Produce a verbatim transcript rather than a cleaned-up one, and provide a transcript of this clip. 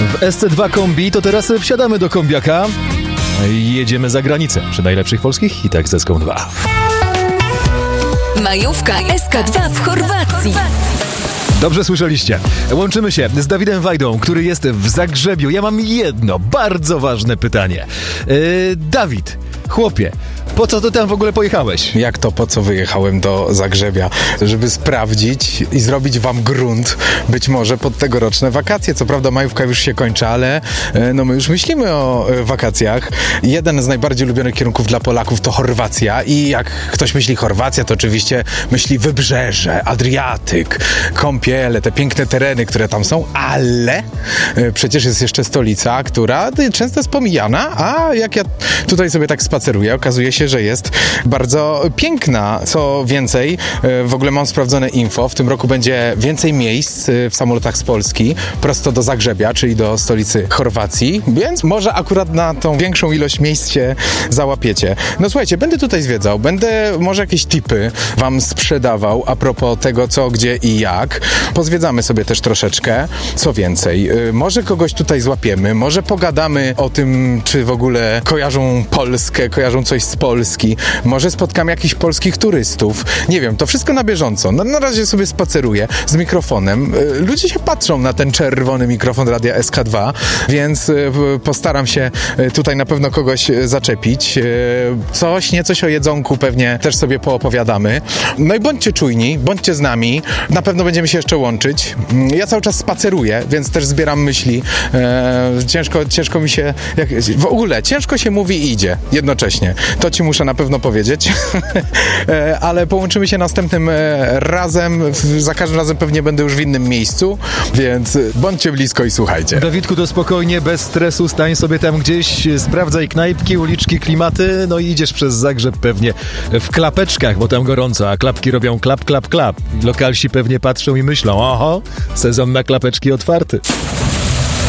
W S C dwa kombi to teraz wsiadamy do kombiaka i jedziemy za granicę przy najlepszych polskich hitach z S K dwa. Majówka S K dwa w Chorwacji. Dobrze słyszeliście. Łączymy się z Dawidem Wajdą, który jest w Zagrzebiu. Ja mam jedno bardzo ważne pytanie. Yy, Dawid, chłopie, po co ty tam w ogóle pojechałeś? Jak to, po co wyjechałem do Zagrzebia? Żeby sprawdzić i zrobić wam grunt, być może pod tegoroczne wakacje. Co prawda majówka już się kończy, ale no my już myślimy o wakacjach. Jeden z najbardziej ulubionych kierunków dla Polaków to Chorwacja i jak ktoś myśli Chorwacja, to oczywiście myśli Wybrzeże, Adriatyk, kąpiele, te piękne tereny, które tam są, ale przecież jest jeszcze stolica, która często jest pomijana, a jak ja tutaj sobie tak spaceruję, okazuje się, że jest bardzo piękna. Co więcej, w ogóle mam sprawdzone info, w tym roku będzie więcej miejsc w samolotach z Polski prosto do Zagrzebia, czyli do stolicy Chorwacji, więc może akurat na tą większą ilość miejsc się załapiecie. No słuchajcie, będę tutaj zwiedzał, będę może jakieś tipy wam sprzedawał a propos tego, co, gdzie i jak. Pozwiedzamy sobie też troszeczkę. Co więcej, może kogoś tutaj złapiemy, może pogadamy o tym, czy w ogóle kojarzą Polskę, kojarzą coś z Polski, może spotkamy jakichś polskich turystów. Nie wiem, to wszystko na bieżąco. No, na razie sobie spaceruję z mikrofonem. Ludzie się patrzą na ten czerwony mikrofon Radia S K dwa, więc postaram się tutaj na pewno kogoś zaczepić. Coś, niecoś o jedzonku pewnie też sobie poopowiadamy. No i bądźcie czujni, bądźcie z nami. Na pewno będziemy się jeszcze łączyć. Ja cały czas spaceruję, więc też zbieram myśli. Ciężko, ciężko mi się... Jak, w ogóle, ciężko się mówi i idzie jednocześnie. To ci muszę na pewno powiedzieć. Ale połączymy się następnym razem. Za każdym razem pewnie będę już w innym miejscu, więc bądźcie blisko i słuchajcie. Dawidku, to spokojnie, bez stresu, stań sobie tam gdzieś, sprawdzaj knajpki, uliczki, klimaty, no i idziesz przez Zagrzeb pewnie w klapeczkach, bo tam gorąco, a klapki robią klap, klap, klap. Lokalsi pewnie patrzą i myślą, oho, sezon na klapeczki otwarty.